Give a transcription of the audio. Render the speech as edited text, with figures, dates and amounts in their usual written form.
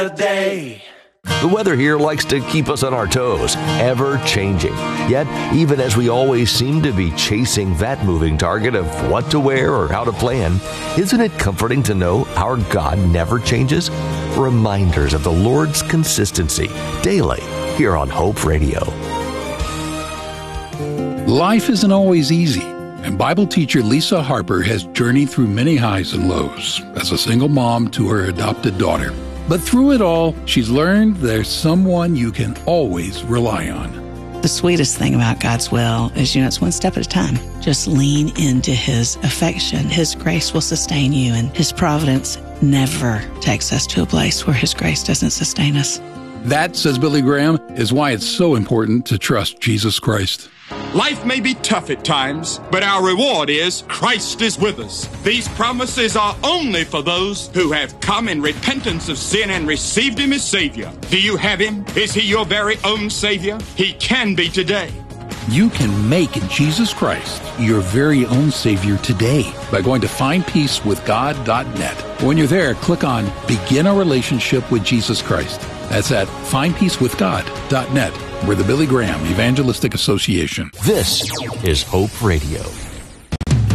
The weather here likes to keep us on our toes, ever changing. Yet, even as we always seem to be chasing that moving target of what to wear or how to plan, isn't it comforting to know our God never changes? Reminders of the Lord's consistency daily here on Hope Radio. Life isn't always easy, and Bible teacher Lisa Harper has journeyed through many highs and lows as a single mom to her adopted daughter. But through it all, she's learned there's someone you can always rely on. The sweetest thing about God's will is, it's one step at a time. Just lean into His affection. His grace will sustain you, and His providence never takes us to a place where His grace doesn't sustain us. That, says Billy Graham, is why it's so important to trust Jesus Christ. Life may be tough at times, but our reward is Christ is with us. These promises are only for those who have come in repentance of sin and received Him as Savior. Do you have Him? Is He your very own Savior? He can be today. You can make Jesus Christ your very own Savior today by going to findpeacewithgod.net. When you're there, click on Begin a Relationship with Jesus Christ. That's at findpeacewithgod.net. We're the Billy Graham Evangelistic Association. This is Hope Radio.